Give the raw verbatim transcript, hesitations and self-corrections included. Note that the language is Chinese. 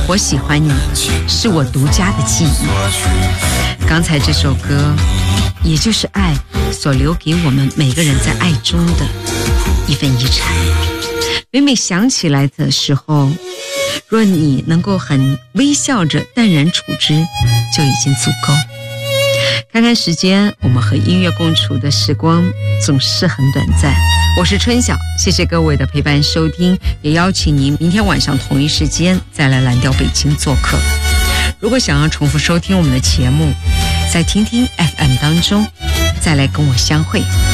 我喜欢你，是我独家的记忆。刚才这首歌，也就是爱所留给我们每个人在爱中的一份遗产。每每想起来的时候，若你能够很微笑着淡然处之，就已经足够。看看时间，我们和音乐共处的时光总是很短暂。我是春晓，谢谢各位的陪伴收听，也邀请您明天晚上同一时间再来蓝调北京做客。如果想要重复收听我们的节目，在听听 F M 当中再来跟我相会。